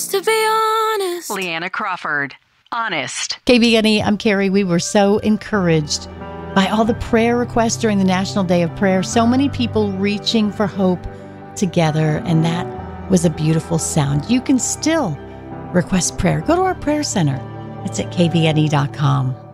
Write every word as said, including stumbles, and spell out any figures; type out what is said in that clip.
Just to be honest. Leanna Crawford, Honest. K B N E, I'm Carrie. We were so encouraged by all the prayer requests during the National Day of Prayer. So many people reaching for hope together, and that was a beautiful sound. You can still request prayer. Go to our prayer center. It's at K B N E dot com.